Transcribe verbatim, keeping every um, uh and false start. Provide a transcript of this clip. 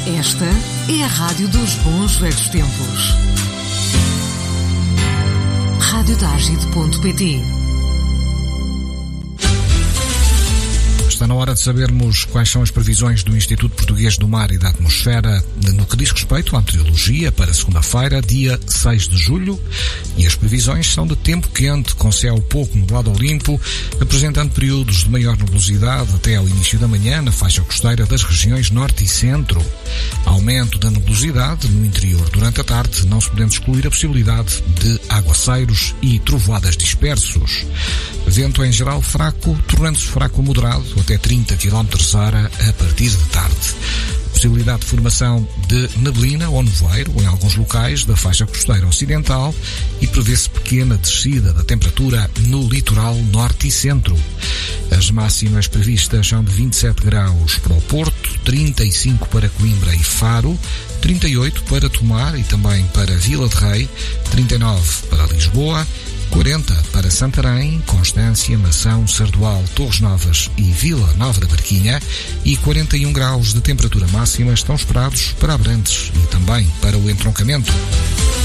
Esta é a Rádio dos Bons Velhos Tempos. rádio tagide ponto pt. Está na hora de sabermos quais são as previsões do Instituto Português do Mar e da Atmosfera no que diz respeito à meteorologia para segunda-feira, dia seis de julho, e as previsões são de tempo quente, com céu pouco nublado ou limpo, apresentando períodos de maior nebulosidade até ao início da manhã na faixa costeira das regiões norte e centro. Aumento da nebulosidade no interior durante a tarde, não se podendo excluir a possibilidade de aguaceiros e trovoadas dispersos. Vento em geral fraco, tornando-se fraco a moderado, até trinta quilómetros hora a partir de tarde. Possibilidade de formação de neblina ou nevoeiro em alguns locais da faixa costeira ocidental e prevê-se pequena descida da temperatura no litoral norte e centro. As máximas previstas são de vinte e sete graus para o Porto, trinta e cinco para Coimbra e Faro, trinta e oito para Tomar e também para Vila de Rei, trinta e nove para Lisboa, quarenta para Santarém, Constância, Mação, Sardual, Torres Novas e Vila Nova da Barquinha e quarenta e um graus de temperatura máxima estão esperados para Abrantes e também para o entroncamento.